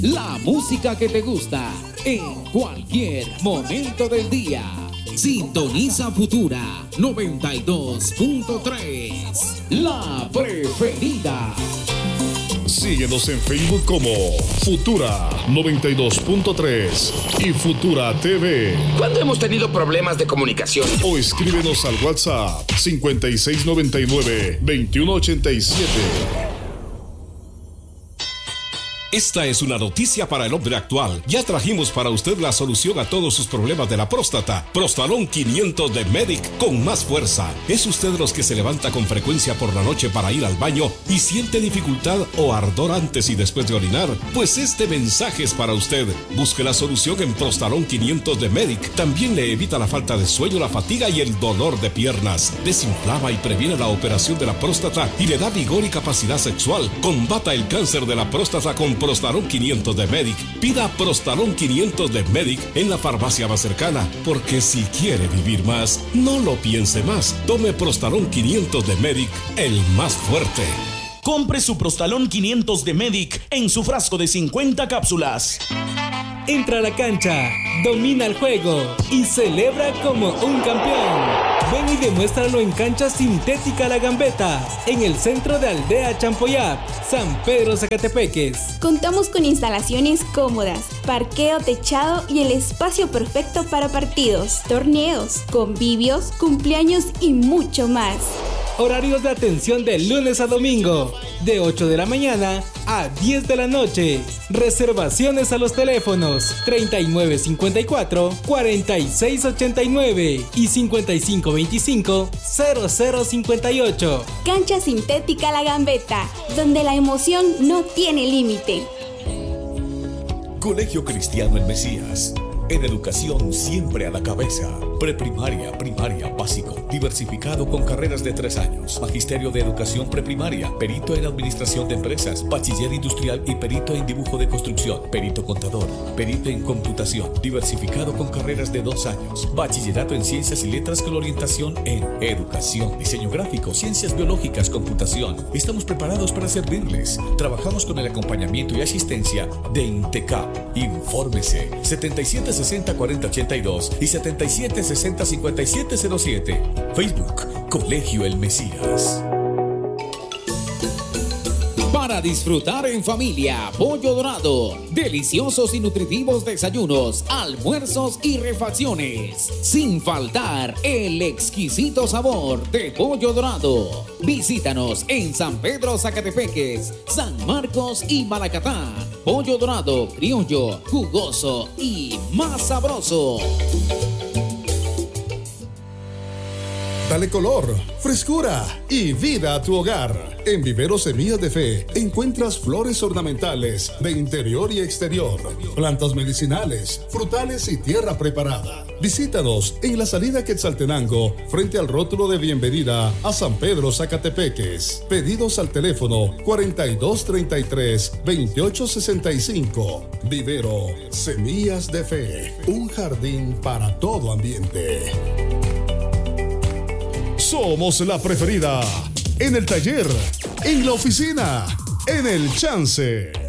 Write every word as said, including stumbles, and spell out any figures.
La música que te gusta en cualquier momento del día. Sintoniza Futura noventa y dos punto tres, la preferida. Síguenos en Facebook como Futura noventa y dos punto tres y Futura T V. ¿Cuándo hemos tenido problemas de comunicación? O escríbenos al WhatsApp cincuenta y seis noventa y nueve, veintiuno ochenta y siete. Esta es una noticia para el hombre actual. Ya trajimos para usted la solución a todos sus problemas de la próstata. Prostalón quinientos de Medic con más fuerza. ¿Es usted de los que se levanta con frecuencia por la noche para ir al baño y siente dificultad o ardor antes y después de orinar? Pues este mensaje es para usted. Busque la solución en Prostalón quinientos de Medic. También le evita la falta de sueño, la fatiga y el dolor de piernas. Desinflama y previene la operación de la próstata y le da vigor y capacidad sexual. Combata el cáncer de la próstata con Prostalón quinientos de Medic. Pida Prostalón quinientos de Medic en la farmacia más cercana, porque si quiere vivir más, no lo piense más. Tome Prostalón quinientos de Medic, el más fuerte. Compre su Prostalón quinientos de Medic en su frasco de cincuenta cápsulas. Entra a la cancha, domina el juego y celebra como un campeón. Ven y demuéstralo en Cancha Sintética La Gambeta, en el centro de Aldea Champoyap, San Pedro Zacatepeques. Contamos con instalaciones cómodas, parqueo techado y el espacio perfecto para partidos, torneos, convivios, cumpleaños y mucho más. Horarios de atención de lunes a domingo, de ocho de la mañana a diez de la noche. Reservaciones a los teléfonos treinta y nueve cincuenta y cuatro, cuarenta y seis ochenta y nueve y cincuenta y cinco veinticinco, cero cero cincuenta y ocho. Cancha Sintética La Gambeta, donde la emoción no tiene límite. Colegio Cristiano El Mesías. En educación siempre a la cabeza. Preprimaria, primaria, básico, diversificado con carreras de tres años. Magisterio de Educación Preprimaria, perito en Administración de Empresas, bachiller industrial y perito en dibujo de construcción, perito contador, perito en computación, diversificado con carreras de dos años. Bachillerato en Ciencias y Letras con orientación en Educación, Diseño Gráfico, Ciencias Biológicas, Computación. Estamos preparados para servirles. Trabajamos con el acompañamiento y asistencia de INTECAP. Infórmese setenta y siete sesenta cuarenta ochenta y dos y setenta y siete sesenta cincuenta y siete cero siete. Facebook Colegio El Mesías. Para disfrutar en familia, Pollo Dorado. Deliciosos y nutritivos desayunos, almuerzos y refacciones. Sin faltar el exquisito sabor de Pollo Dorado. Visítanos en San Pedro Zacatepeques, San Marcos y Malacatán. Pollo Dorado, criollo, jugoso y más sabroso. Dale color, frescura y vida a tu hogar. En Viveros Semillas de Fe encuentras flores ornamentales de interior y exterior, plantas medicinales, frutales y tierra preparada. Visítanos en la salida Quetzaltenango, frente al rótulo de bienvenida a San Pedro Zacatepeques. Pedidos al teléfono cuarenta y dos treinta y tres, veintiocho sesenta y cinco. Vivero Semillas de Fe, un jardín para todo ambiente. Somos la preferida. En el taller, en la oficina, en el chance.